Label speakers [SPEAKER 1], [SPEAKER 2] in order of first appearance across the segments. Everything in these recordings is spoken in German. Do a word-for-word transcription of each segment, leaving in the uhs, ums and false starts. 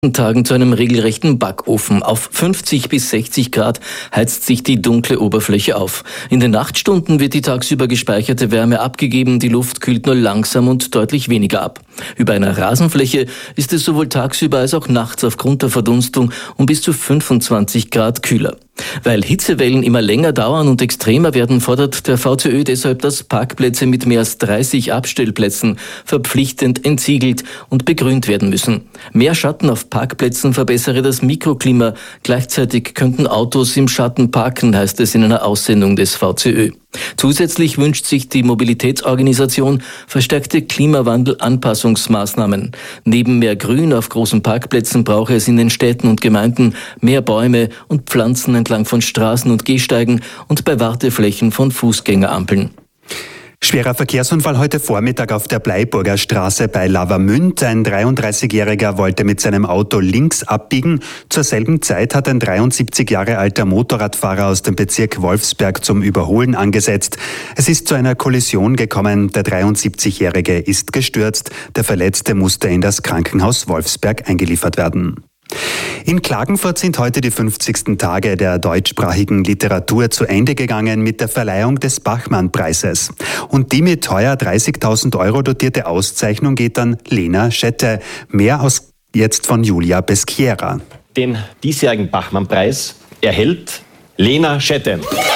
[SPEAKER 1] Tagen zu einem regelrechten Backofen. Auf fünfzig bis sechzig Grad heizt sich die dunkle Oberfläche auf. In den Nachtstunden wird die tagsüber gespeicherte Wärme abgegeben, die Luft kühlt nur langsam und deutlich weniger ab. Über einer Rasenfläche ist es sowohl tagsüber als auch nachts aufgrund der Verdunstung um bis zu fünfundzwanzig Grad kühler. Weil Hitzewellen immer länger dauern und extremer werden, fordert der V C Ö deshalb, dass Parkplätze mit mehr als dreißig Abstellplätzen verpflichtend entsiegelt und begrünt werden müssen. Mehr Schatten auf Parkplätzen verbessere das Mikroklima. Gleichzeitig könnten Autos im Schatten parken, heißt es in einer Aussendung des V C Ö. Zusätzlich wünscht sich die Mobilitätsorganisation verstärkte Klimawandelanpassungsmaßnahmen. Neben mehr Grün auf großen Parkplätzen brauche es in den Städten und Gemeinden mehr Bäume und Pflanzen entlang von Straßen und Gehsteigen und bei Warteflächen von Fußgängerampeln.
[SPEAKER 2] Schwerer Verkehrsunfall heute Vormittag auf der Bleiburger Straße bei Lavamünd. Ein dreiunddreißigjähriger wollte mit seinem Auto links abbiegen. Zur selben Zeit hat ein dreiundsiebzig Jahre alter Motorradfahrer aus dem Bezirk Wolfsberg zum Überholen angesetzt. Es ist zu einer Kollision gekommen. Der dreiundsiebzigjährige ist gestürzt. Der Verletzte musste in das Krankenhaus Wolfsberg eingeliefert werden. In Klagenfurt sind heute die fünfzigsten Tage der deutschsprachigen Literatur zu Ende gegangen mit der Verleihung des Bachmann-Preises. Und die mit heuer dreißigtausend Euro dotierte Auszeichnung geht an Lena Schette. Mehr aus jetzt von Julia Peschiera.
[SPEAKER 3] Den diesjährigen Bachmann-Preis erhält Lena Schette.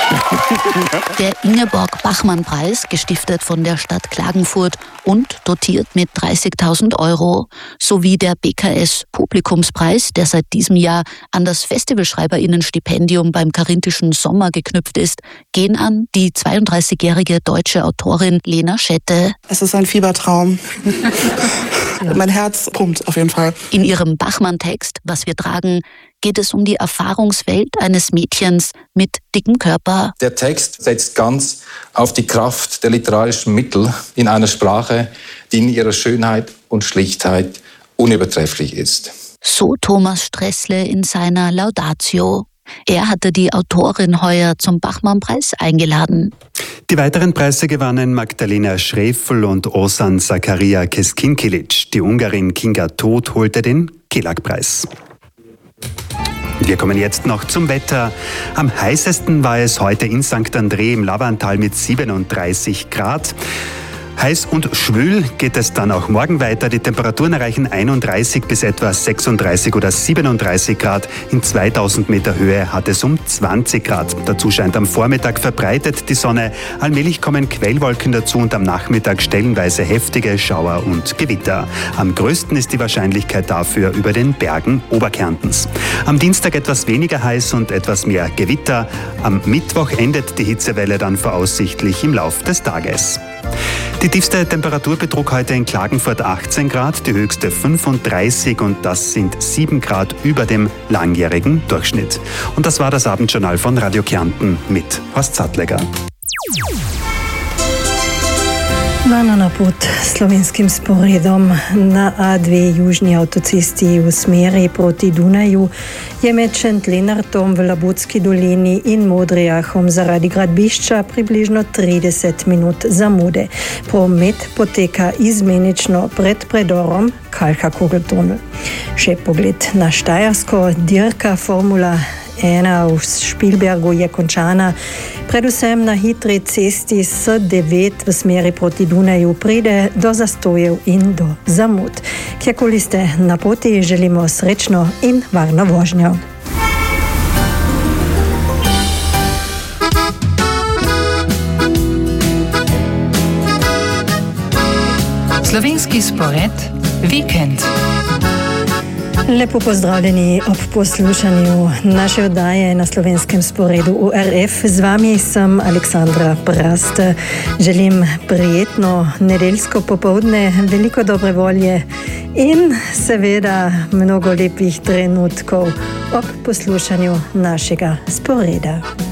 [SPEAKER 4] Der Ingeborg-Bachmann-Preis, gestiftet von der Stadt Klagenfurt und dotiert mit dreißigtausend Euro, sowie der B K S-Publikumspreis, der seit diesem Jahr an das Festivalschreiberinnenstipendium beim Carinthischen Sommer geknüpft ist, gehen an die zweiunddreißigjährige deutsche Autorin Lena Schette.
[SPEAKER 5] Es ist ein Fiebertraum. Ja. Mein Herz pumpt auf jeden Fall.
[SPEAKER 4] In ihrem Bachmann-Text »Was wir tragen« geht es um die Erfahrungswelt eines Mädchens mit dickem Körper.
[SPEAKER 6] Der Text setzt ganz auf die Kraft der literarischen Mittel in einer Sprache, die in ihrer Schönheit und Schlichtheit unübertrefflich ist.
[SPEAKER 4] So Thomas Stressle in seiner Laudatio. Er hatte die Autorin heuer zum Bachmann-Preis eingeladen.
[SPEAKER 2] Die weiteren Preise gewannen Magdalena Schrefl und Osan Zakaria Keskinkilic. Die Ungarin Kinga Todt holte den Kelag-Preis. Wir kommen jetzt noch zum Wetter. Am heißesten war es heute in Sankt André im Lavantal mit siebenunddreißig Grad. Heiß und schwül geht es dann auch morgen weiter. Die Temperaturen erreichen einunddreißig bis etwa sechsunddreißig oder siebenunddreißig Grad. In zweitausend Meter Höhe hat es um zwanzig Grad. Dazu scheint am Vormittag verbreitet die Sonne. Allmählich kommen Quellwolken dazu und am Nachmittag stellenweise heftige Schauer und Gewitter. Am größten ist die Wahrscheinlichkeit dafür über den Bergen Oberkärntens. Am Dienstag etwas weniger heiß und etwas mehr Gewitter. Am Mittwoch endet die Hitzewelle dann voraussichtlich im Lauf des Tages. Die tiefste Temperatur betrug heute in Klagenfurt achtzehn Grad, die höchste fünfunddreißig und das sind sieben Grad über dem langjährigen Durchschnitt. Und das war das Abendjournal von Radio Kärnten mit Horst Sattleger.
[SPEAKER 7] Vana na put slovenskim sporedom na A dve južni avtocesti v smeri proti Dunaju je med Šentlenartom v Labotski dolini in Modrijahom zaradi gradbišča približno trideset minut zamude. Promet poteka izmenično pred predorom Kalka-Kugeltunnel. Še pogled na Štajersko, dirka Formula ena v Špilbergu je končana. Predvsem na hitri cesti S devet v smeri proti Dunaju pride do zastojev in do zamud. Kjerkoli ste na poti, želimo srečno in varno vožnjo.
[SPEAKER 8] Slovenski spored Vikend.
[SPEAKER 7] Lepo pozdravljeni ob poslušanju naše oddaje na slovenskem sporedu U R F. Z vami sem Aleksandra Prast. Želim prijetno nedeljsko popoldne, veliko dobre volje in seveda mnogo lepih trenutkov ob poslušanju našega sporeda.